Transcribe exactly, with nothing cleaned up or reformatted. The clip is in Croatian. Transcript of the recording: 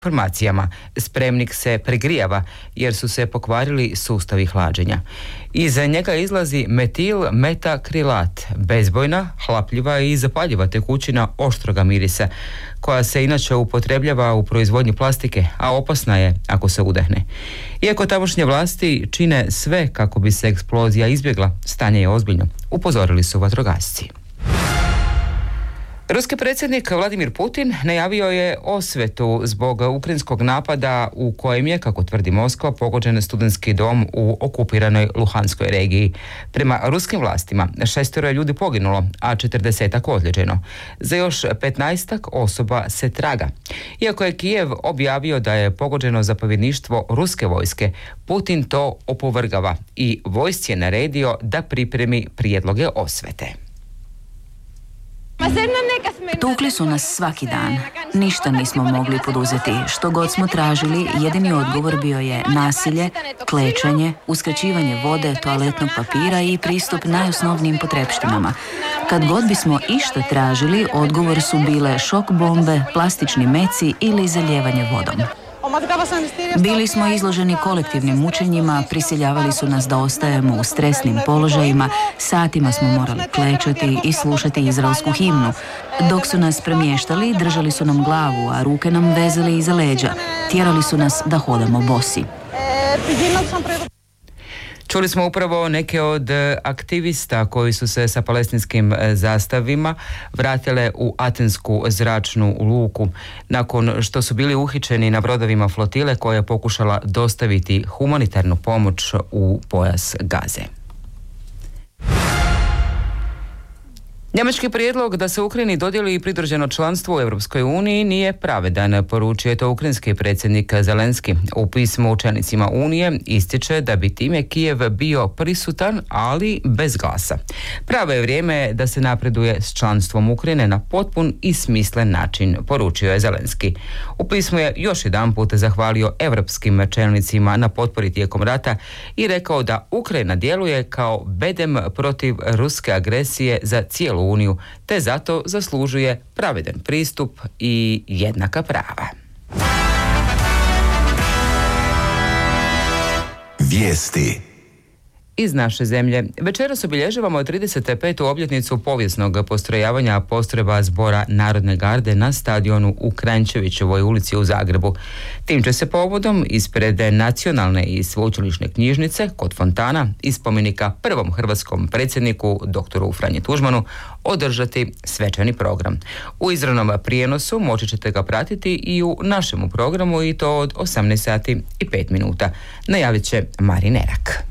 informacijama. Spremnik se pregrijava jer su se pokvarili sustavi hlađenja. Iz njega izlazi metil metakrilat, bezbojna, hlapljiva i zapaljiva tekućina oštroga mirisa, koja se inače upotrebljava u proizvodnji plastike, a opasna je ako se udahne. Iako tamošnje vlasti čine sve kako bi se eksplozija izbjegla, stanje je ozbiljno, upozorili su vatrogasci. Ruski predsjednik Vladimir Putin najavio je osvetu zbog ukrajinskog napada u kojem je, kako tvrdi Moskva, pogođen studentski dom u okupiranoj Luhanskoj regiji. Prema ruskim vlastima šestero je ljudi poginulo, a četrdesetak ozlijeđeno. Za još petnaestak osoba se traga. Iako je Kijev objavio da je pogođeno zapovjedništvo ruske vojske, Putin to opovrgava i vojsci je naredio da pripremi prijedloge osvete. Tukli su nas svaki dan. Ništa nismo mogli poduzeti. Što god smo tražili, jedini odgovor bio je nasilje, klečanje, uskraćivanje vode, toaletnog papira i pristup najosnovnijim potrepštinama. Kad god bismo išta tražili, odgovor su bile šok bombe, plastični meci ili zalijevanje vodom. Bili smo izloženi kolektivnim mučenjima, prisiljavali su nas da ostajemo u stresnim položajima, satima smo morali klečati i slušati izraelsku himnu. Dok su nas premještali, držali su nam glavu, a ruke nam vezali iza leđa. Tjerali su nas da hodamo bosi. Čuli smo upravo neke od aktivista koji su se sa palestinskim zastavima vratile u atensku zračnu luku nakon što su bili uhićeni na brodovima flotile koja je pokušala dostaviti humanitarnu pomoć u pojas Gaze. Njemački prijedlog da se Ukrajini dodijeli pridruženo članstvo u Europskoj uniji nije pravedan, poručio je to ukrajinski predsjednik Zelenski. U pismu čelnicima Unije ističe da bi time Kijev bio prisutan, ali bez glasa. Pravo je vrijeme da se napreduje s članstvom Ukrajine na potpun i smislen način, poručio je Zelenski. U pismu je još jedanput zahvalio europskim čelnicima na potpori tijekom rata i rekao da Ukrajina djeluje kao bedem protiv ruske agresije za cijelu Uniju, te zato zaslužuje pravedan pristup i jednaka prava. Vijesti iz naše zemlje. Večeras obilježavamo trideset petu obljetnicu povijesnog postrojavanja postrojba Zbora Narodne garde na stadionu u Kranjčevićevoj ulici u Zagrebu. Tim će se povodom ispred Nacionalne i sveučilišne knjižnice kod fontana i spomenika prvom hrvatskom predsjedniku doktoru Franji Tuđmanu održati svečani program. U izravnom prijenosu moći ćete ga pratiti i u našemu programu i to od osamnaest sati i pet minuta. Najavit će Mari Nerak.